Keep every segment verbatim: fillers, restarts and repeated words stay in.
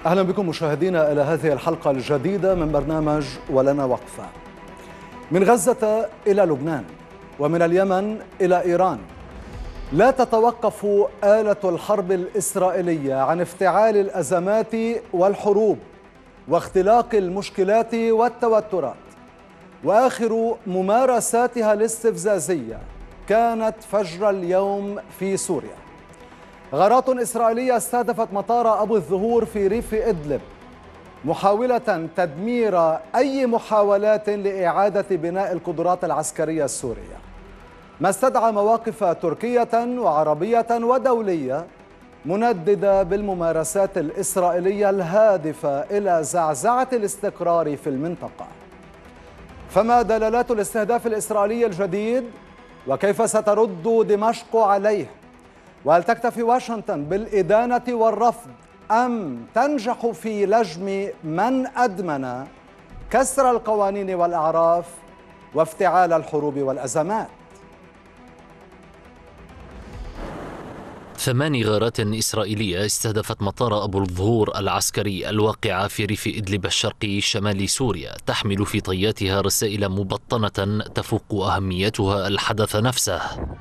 أهلا بكم مشاهدينا إلى هذه الحلقة الجديدة من برنامج ولنا وقفة. من غزة إلى لبنان ومن اليمن إلى إيران، لا تتوقف آلة الحرب الإسرائيلية عن افتعال الأزمات والحروب واختلاق المشكلات والتوترات، وآخر ممارساتها الاستفزازية كانت فجر اليوم في سوريا. غارات إسرائيلية استهدفت مطار أبو الظهور في ريف إدلب، محاولة تدمير أي محاولات لإعادة بناء القدرات العسكرية السورية، ما استدعى مواقف تركية وعربية ودولية منددة بالممارسات الإسرائيلية الهادفة إلى زعزعة الاستقرار في المنطقة. فما دلالات الاستهداف الإسرائيلي الجديد؟ وكيف سترد دمشق عليه؟ وهل تكتفي واشنطن بالإدانة والرفض أم تنجح في لجم من أدمن كسر القوانين والأعراف وافتعال الحروب والأزمات؟ ثماني غارات إسرائيلية استهدفت مطار أبو الظهور العسكري الواقع في ريف إدلب الشرقي شمال سوريا، تحمل في طياتها رسائل مبطنة تفوق أهميتها الحدث نفسه.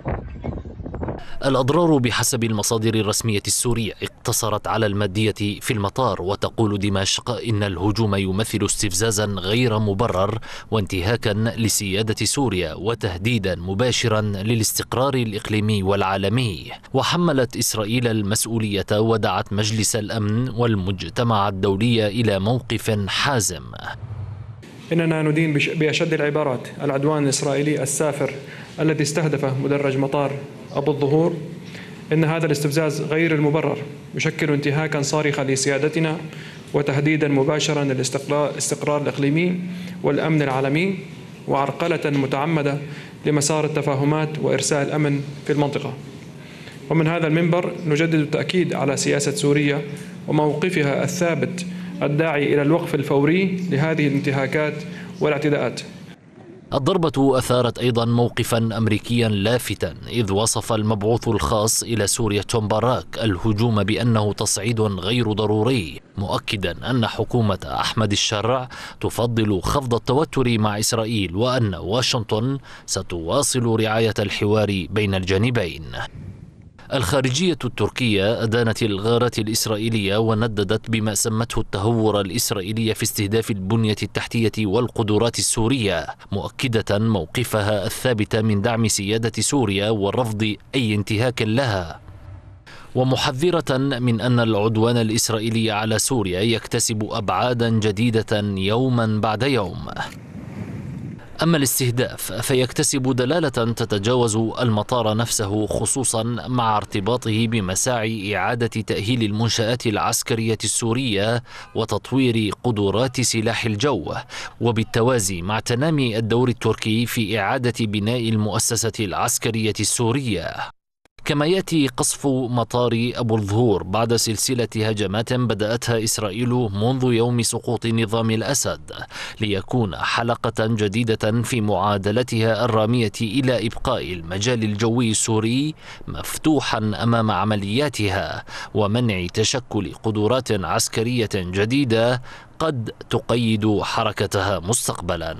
الأضرار بحسب المصادر الرسمية السورية اقتصرت على المادية في المطار، وتقول دمشق إن الهجوم يمثل استفزازا غير مبرر وانتهاكا لسيادة سوريا وتهديدا مباشرا للاستقرار الإقليمي والعالمي. وحملت إسرائيل المسؤولية ودعت مجلس الأمن والمجتمع الدولي إلى موقف حازم. إننا ندين بأشد العبارات العدوان الإسرائيلي السافر الذي استهدف مدرج مطار أبو الظهور. إن هذا الاستفزاز غير المبرر يشكل انتهاكا صارخا لسيادتنا وتهديدا مباشرا للاستقرار الإقليمي والأمن العالمي، وعرقلة متعمدة لمسار التفاهمات وإرساء الأمن في المنطقة. ومن هذا المنبر نجدد التأكيد على سياسة سوريا وموقفها الثابت الداعي إلى الوقف الفوري لهذه الانتهاكات والاعتداءات. الضربة أثارت أيضا موقفا أمريكيا لافتا، إذ وصف المبعوث الخاص إلى سوريا توم باراك الهجوم بأنه تصعيد غير ضروري، مؤكدا أن حكومة أحمد الشرع تفضل خفض التوتر مع إسرائيل، وأن واشنطن ستواصل رعاية الحوار بين الجانبين. الخارجية التركية أدانت الغارات الإسرائيلية ونددت بما سمته التهور الإسرائيلي في استهداف البنية التحتية والقدرات السورية، مؤكدة موقفها الثابت من دعم سيادة سوريا ورفض أي انتهاك لها، ومحذرة من أن العدوان الإسرائيلي على سوريا يكتسب أبعادا جديدة يوما بعد يوم. أما الاستهداف فيكتسب دلالة تتجاوز المطار نفسه، خصوصا مع ارتباطه بمساعي إعادة تأهيل المنشآت العسكرية السورية وتطوير قدرات سلاح الجو، وبالتوازي مع تنامي الدور التركي في إعادة بناء المؤسسة العسكرية السورية. كما يأتي قصف مطار أبو الظهور بعد سلسلة هجمات بدأتها إسرائيل منذ يوم سقوط نظام الأسد، ليكون حلقة جديدة في معادلتها الرامية إلى إبقاء المجال الجوي السوري مفتوحا أمام عملياتها ومنع تشكل قدرات عسكرية جديدة قد تقيد حركتها مستقبلا.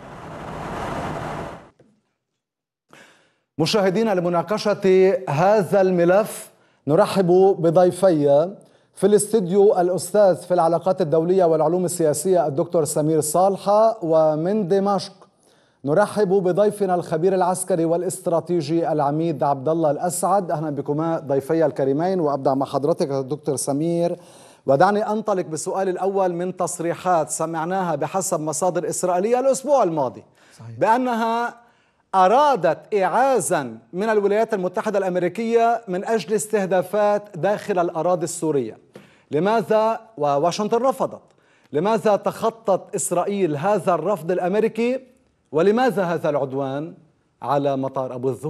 مشاهدينا، لمناقشة هذا الملف نرحب بضيفي في الاستديو الأستاذ في العلاقات الدولية والعلوم السياسية الدكتور سمير صالحة، ومن دمشق نرحب بضيفنا الخبير العسكري والاستراتيجي العميد عبد الله الأسعد. أهلا بكما ضيفي الكريمين، وأبدأ مع حضرتك الدكتور سمير. ودعني أنطلق بالسؤال الأول من تصريحات سمعناها بحسب مصادر إسرائيلية الأسبوع الماضي صحيح. بأنها أرادت إعازا من الولايات المتحدة الأمريكية من أجل استهدافات داخل الأراضي السورية. لماذا وواشنطن رفضت؟ لماذا تخطت إسرائيل هذا الرفض الأمريكي؟ ولماذا هذا العدوان على مطار أبو الظهور؟